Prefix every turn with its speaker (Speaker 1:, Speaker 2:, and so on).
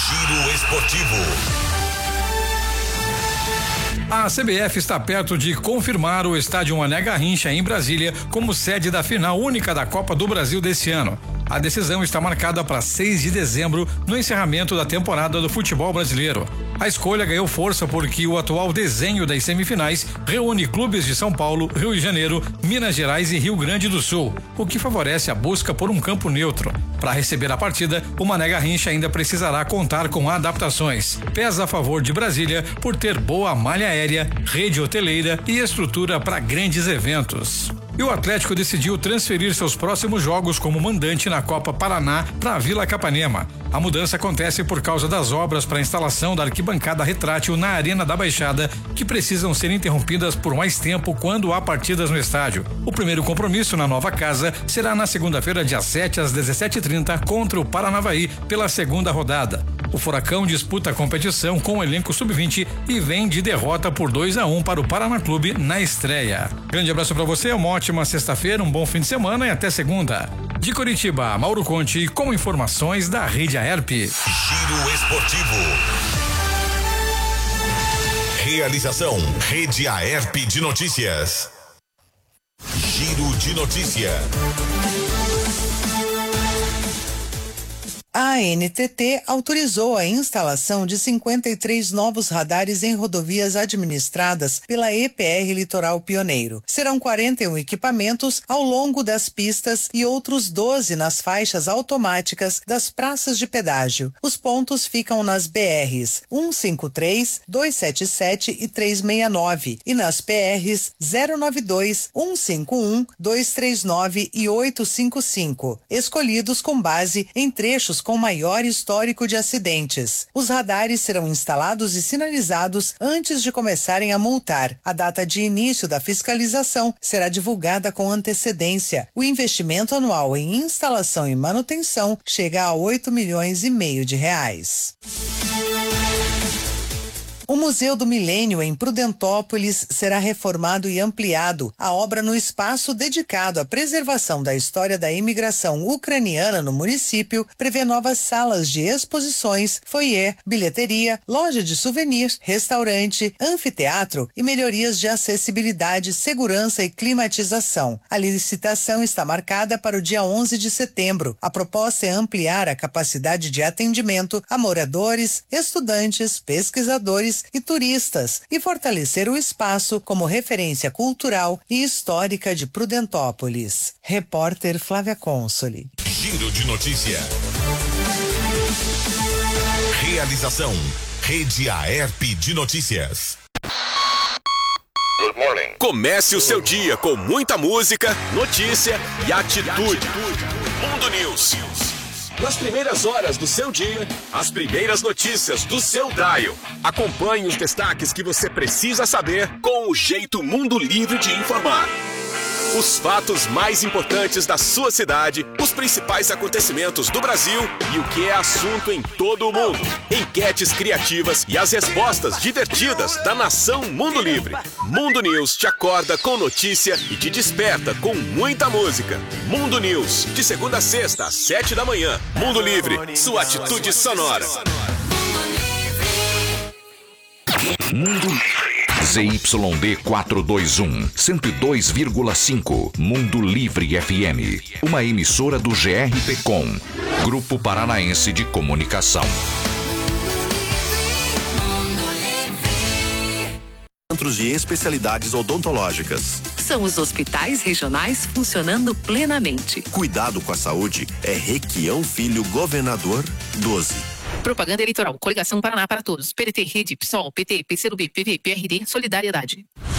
Speaker 1: Giro Esportivo.
Speaker 2: A CBF está perto de confirmar o estádio Mané Garrincha em Brasília como sede da final única da Copa do Brasil desse ano. A decisão está marcada para 6 de dezembro, no encerramento da temporada do futebol brasileiro. A escolha ganhou força porque o atual desenho das semifinais reúne clubes de São Paulo, Rio de Janeiro, Minas Gerais e Rio Grande do Sul, o que favorece a busca por um campo neutro. Para receber a partida, o Mané Garrincha ainda precisará contar com adaptações. Pesa a favor de Brasília por ter boa malha aérea, rede hoteleira e estrutura para grandes eventos. E o Atlético decidiu transferir seus próximos jogos como mandante na Copa Paraná para a Vila Capanema. A mudança acontece por causa das obras para a instalação da arquibancada retrátil na Arena da Baixada, que precisam ser interrompidas por mais tempo quando há partidas no estádio. O primeiro compromisso na nova casa será na segunda-feira, dia 7 às 17h30 contra o Paranavaí pela segunda rodada. O Furacão disputa a competição com o elenco sub-20 e vem de derrota por 2-1 para o Paraná Clube na estreia. Grande abraço para você, uma ótima sexta-feira, um bom fim de semana e até segunda. De Curitiba, Mauro Conte com informações da Rede Aerp.
Speaker 1: Giro Esportivo. Realização Rede Aerp de Notícias. Giro de Notícia.
Speaker 3: A ANTT autorizou a instalação de 53 novos radares em rodovias administradas pela EPR Litoral Pioneiro. Serão 41 equipamentos ao longo das pistas e outros 12 nas faixas automáticas das praças de pedágio. Os pontos ficam nas BRs 153, 277 e 369 e nas PRs 092, 151, 239 e 855, escolhidos com base em trechos com maior histórico de acidentes. Os radares serão instalados e sinalizados antes de começarem a multar. A data de início da fiscalização será divulgada com antecedência. O investimento anual em instalação e manutenção chega a 8,5 milhões de reais. O Museu do Milênio, em Prudentópolis, será reformado e ampliado. A obra no espaço dedicado à preservação da história da imigração ucraniana no município prevê novas salas de exposições, foyer, bilheteria, loja de souvenirs, restaurante, anfiteatro e melhorias de acessibilidade, segurança e climatização. A licitação está marcada para o dia 11 de setembro. A proposta é ampliar a capacidade de atendimento a moradores, estudantes, pesquisadores e turistas e fortalecer o espaço como referência cultural e histórica de Prudentópolis. Repórter Flávia Consoli.
Speaker 1: Giro de Notícia. Realização Rede Aerp de Notícias.
Speaker 4: Good morning. Comece o seu dia com muita música, notícia e atitude. Mundo News. Nas primeiras horas do seu dia, as primeiras notícias do seu dial. Acompanhe os destaques que você precisa saber com o jeito Mundo Livre de informar. Os fatos mais importantes da sua cidade, os principais acontecimentos do Brasil e o que é assunto em todo o mundo. Enquetes criativas e as respostas divertidas da nação Mundo Livre. Mundo News te acorda com notícia e te desperta com muita música. Mundo News, de segunda a sexta, às 7 da manhã. Mundo Livre, sua atitude sonora.
Speaker 5: Mundo Livre. ZYD 421, 102,5. Mundo Livre FM. Uma emissora do GRPcom, Grupo Paranaense de Comunicação.
Speaker 6: Centros de especialidades odontológicas.
Speaker 7: São os hospitais regionais funcionando plenamente.
Speaker 6: Cuidado com a saúde é Requião Filho, Governador 12.
Speaker 7: Propaganda eleitoral. Coligação Paraná para Todos. PDT, Rede, PSOL, PT, PCdoB, PV, PRD, Solidariedade.